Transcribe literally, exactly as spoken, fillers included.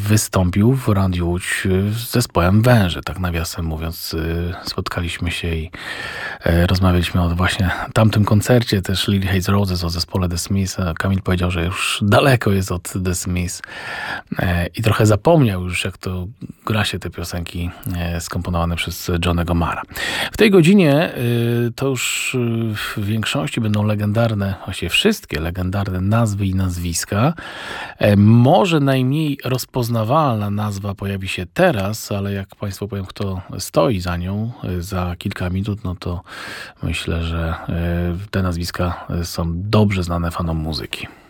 wystąpił w Radiu Łódź z zespołem Węże. Tak nawiasem mówiąc, spotkaliśmy się i rozmawialiśmy o właśnie tamtym koncercie, też Lily Haze Roses, o zespole The Smiths. Kamil powiedział, że już daleko jest od The Smiths i trochę zapomniał już, jak to gra się te piosenki skomponowane przez Johnnego Marra. W tej godzinie to już w większości będą legendarne, właściwie wszystkie legendarne nazwy i nazwiska. Może najmniej rozpoznawalna nazwa pojawi się teraz, ale jak Państwu powiem, kto stoi za nią za kilka minut, no to myślę, że te nazwiska są dobrze znane fanom muzyki.